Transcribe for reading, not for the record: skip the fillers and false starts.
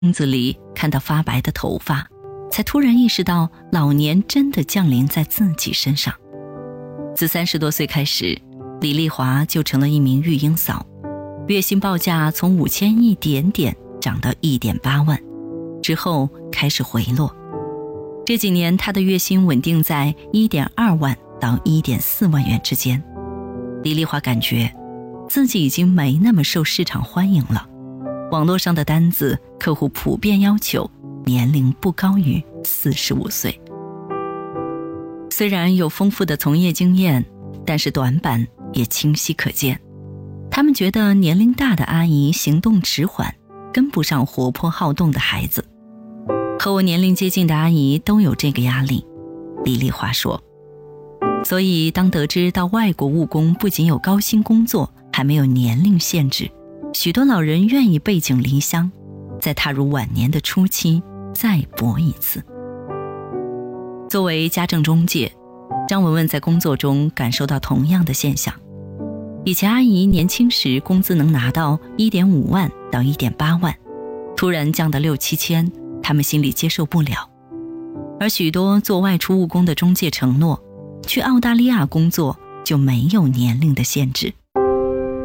镜子里看到发白的头发，才突然意识到老年真的降临在自己身上。自30多岁开始，李丽华就成了一名育婴嫂，月薪报价从5000一点点涨到1.8万，之后开始回落。这几年她的月薪稳定在1.2万到1.4万元之间。李丽华感觉自己已经没那么受市场欢迎了，网络上的单子客户普遍要求年龄不高于45岁。虽然有丰富的从业经验，但是短板也清晰可见。他们觉得年龄大的阿姨行动迟缓，跟不上活泼好动的孩子。和我年龄接近的阿姨都有这个压力，李丽华说。所以当得知到外国务工不仅有高薪工作，还没有年龄限制，许多老人愿意背井离乡，在踏入晚年的初期再搏一次。作为家政中介，张文文在工作中感受到同样的现象。以前阿姨年轻时工资能拿到1.5万到1.8万，突然降到6、7千，他们心里接受不了。而许多做外出务工的中介承诺，去澳大利亚工作就没有年龄的限制。